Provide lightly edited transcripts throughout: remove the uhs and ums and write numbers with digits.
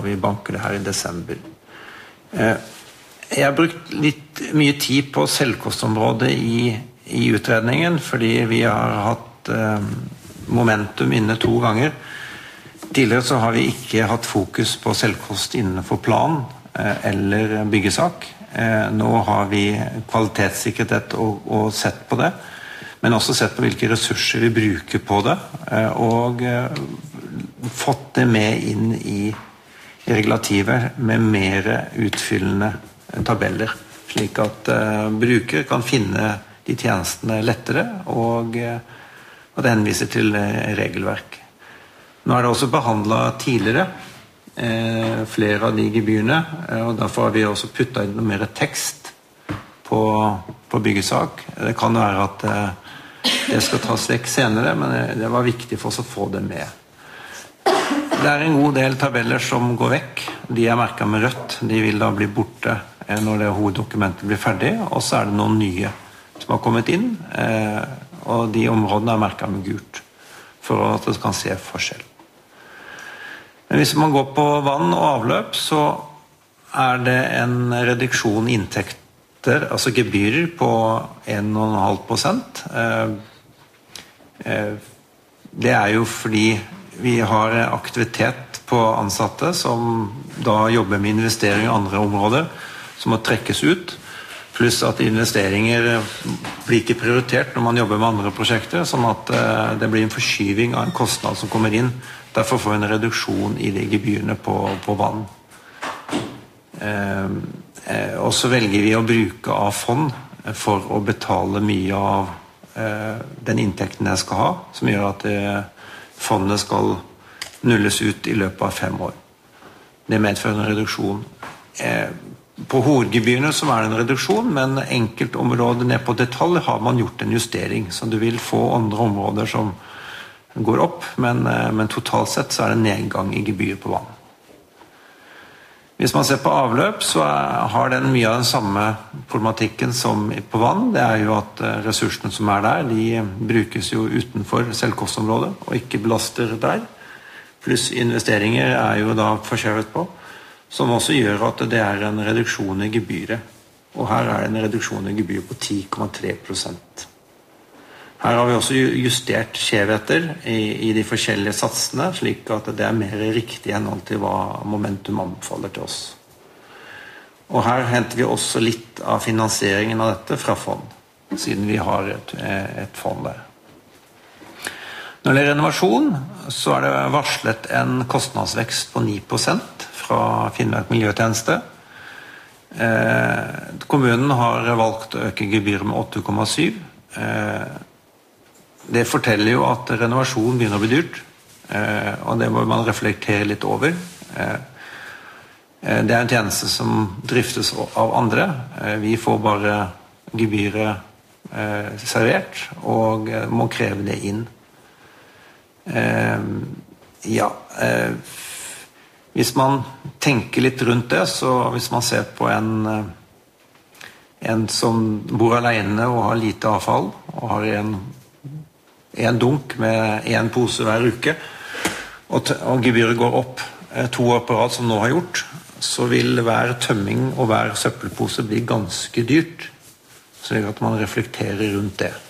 vi banker det her I desember. Jeg har brukt litt mye tid på selvkostområdet I utredningen, fordi vi har hatt momentum inne 2 ganger. Tidligere så har vi ikke hatt fokus på selvkost innenfor plan eller byggesak. Nå har vi kvalitetssikkerhet og sett på det, men også sett på hvilke ressurser vi bruker på det, og fått det med inn I regulativer med mer utfyllende tabeller, slik at bruker kan finne de tjenestene lettere, og at det henviser til regelverk. Nå det også behandlet tidligere flere av de gebyrene, og derfor har vi også puttet inn noe mer tekst på byggesak. Det kan være at det skal tas vekk senere, men det var viktig for oss å få det med. Det en god del tabeller som går vekk. De merket med rødt. De vil da bli borte når det hoveddokumentet blir ferdig, og så det noen nye som har kommet inn, og de områdene merket med gult, for at det kan se forskjell. Men hvis man går på vann og avløp, så det en reduksjon I inntekter, altså gebyrer, på 1,5%. Det jo fordi vi har aktivitet på ansatte som da jobber med investering I andre områder, som må trekkes ut, pluss at investeringer blir ikke prioritert når man jobber med andre prosjekter, sånn at det blir en forskyving av en kostnad som kommer inn. Derfor får vi en reduksjon I de gebyrene på vann. Og så velger vi å bruke av fond for å betale mye av den inntekten jeg skal ha, som gjør at fondet skal nulles ut I løpet av 5 år. Det medfører en reduksjon. På hovedgebyrene så det en reduksjon, men enkeltområder ned på detalj har man gjort en justering, så du vil få andre områder som går opp, men totalt sett så det nedgang I gebyr på vann. Hvis man ser på avløp, så har den mye av den samme problematikken som på vann. Det jo at ressursene som der, de brukes jo utenfor selvkostområdet, og ikke belaster der. Pluss investeringer jo da forskjøvet på, som også gjør at det en reduksjon I gebyret. Og her det en reduksjon I gebyr på 10,3%. Her har vi også justert skjevheter I de forskjellige satsene, slik at det mer riktig I henhold til hva momentum anbefaler til oss. Og her henter vi også litt av finansieringen av dette fra fond, siden vi har et fond der. Når det renovasjon, så det varslet en kostnadsvekst på 9% fra Finnmark Miljøtjeneste. Kommunen har valgt å øke gebyret med 8,7%. Det forteller jo at renovasjon begynner å bli dyrt, og det må man reflektere litt over. Det en tjeneste som driftes av andre. Vi får bare gebyret servert, og må kreve det inn. Hvis man tenker litt rundt det, så hvis man ser på en som bor alene og har lite avfall, og har en dunk med en pose hver uke, og gebyret går opp 2 år på rad som nå har gjort, så vil hver tømming og hver søppelpose bli ganske dyrt, slik at man reflekterer rundt det.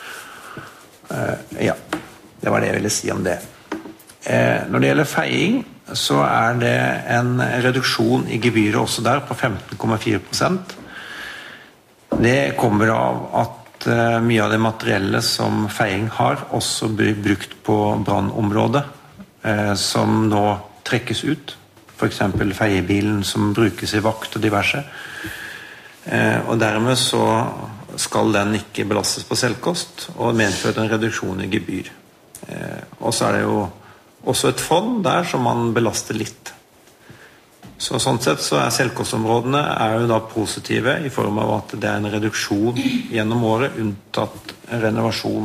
Det var det jeg ville si om det. Når det gjelder feiing, så det en reduksjon I gebyret også der på 15,4%. Det kommer av at mye av det materiellet som feiing har også blir brukt på brannområdet, som nå trekkes ut. For eksempel feiebilen som brukes I vakt og diverse. Og dermed så skal den ikke belastes på selvkost, og medfører en reduksjon I gebyr. Og så det jo også et fond der som man belaster litt. Så sånn sett så selvkostområdene jo da positive I form av at det en reduksjon gjennom året, unntatt renovasjon.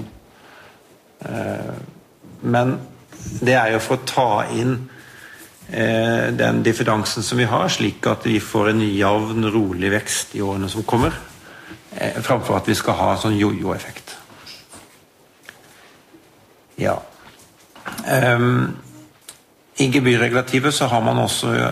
Men det jo for å ta inn den differansen som vi har, slik at vi får en jevn, rolig vekst I årene som kommer, framfor at vi skal ha en sånn jojo-effekt. I gebyrregulativet så har man også